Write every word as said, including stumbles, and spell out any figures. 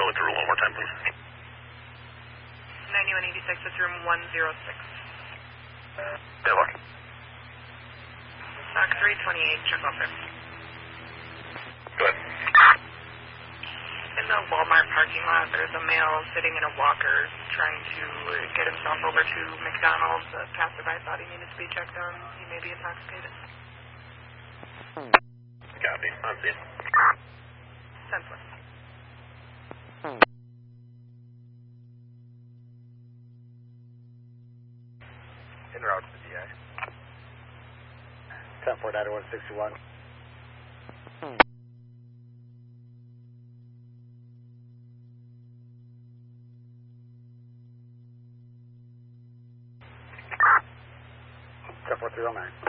with the room one more time, please. ninety-one eighty-six, it's room one oh six. Good luck. Dock three twenty-eight, check off there. Go ahead. In the Walmart parking lot, there's a male sitting in a walker trying to get himself over to McDonald's. The passerby thought he needed to be checked on. He may be intoxicated. Copy. On scene. Senseless. En route to the D I. ten four ninety-one sixty-one. ten four three oh nine.